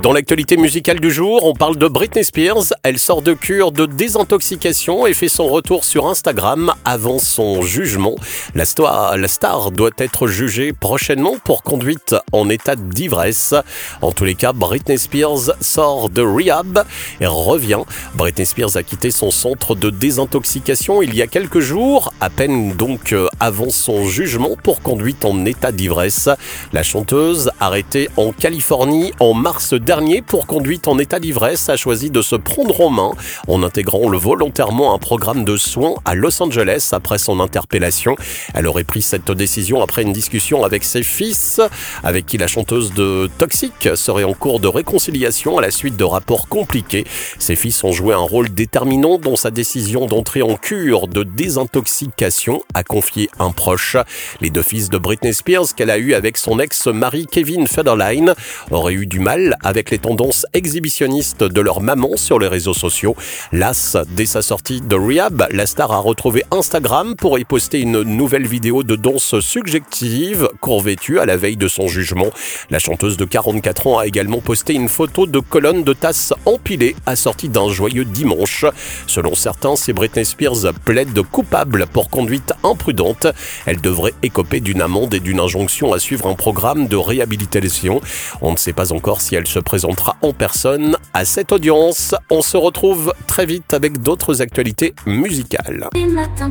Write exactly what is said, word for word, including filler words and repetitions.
Dans l'actualité musicale du jour, on parle de Britney Spears. Elle sort de cure de désintoxication et fait son retour sur Instagram avant son jugement. La star, la star doit être jugée prochainement pour conduite en état d'ivresse. En tous les cas, Britney Spears sort de rehab et revient. Britney Spears a quitté son centre de désintoxication il y a quelques jours, à peine donc avant son jugement pour conduite en état d'ivresse. La chanteuse, arrêtée en Californie en mars dernier pour conduite en état d'ivresse, a choisi de se prendre en main en intégrant le volontairement un programme de soins à Los Angeles après son interpellation. Elle aurait pris cette décision après une discussion avec ses fils, avec qui la chanteuse de Toxic serait en cours de réconciliation à la suite de rapports compliqués. Ses fils ont joué un rôle déterminant dans sa décision d'entrer en cure de désintoxication, a confié un proche. Les deux fils de Britney Spears qu'elle a eu avec son ex-mari Kevin Federline auraient eu du mal avec les tendances exhibitionnistes de leur maman sur les réseaux sociaux. Las, dès sa sortie de rehab, la star a retrouvé Instagram pour y poster une nouvelle vidéo de danse subjective, court-vêtue à la veille de son jugement. La chanteuse de quarante-quatre ans a également posté une photo de colonne de tasses empilées assortie d'un joyeux dimanche. Selon certains, si Britney Spears plaide coupable pour conduite imprudente, elle devrait écoper d'une amende et d'une injonction à suivre un programme de réhabilitation. On ne sait pas encore si elle se présentera en personne à cette audience. On se retrouve très vite avec d'autres actualités musicales.